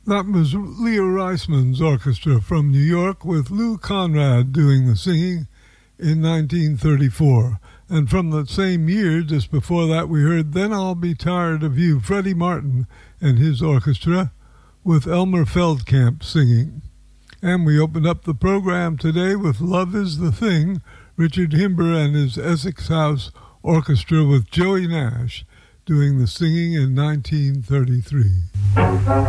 That was Leo Reisman's orchestra from New York with Lou Conrad doing the singing in 1934. And from that same year, just before that, we heard Then I'll Be Tired of You, Freddie Martin and his orchestra with Elmer Feldkamp singing. And we opened up the program today with Love is the Thing, Richard Himber and his Essex House Orchestra with Joey Nash doing the singing in 1933.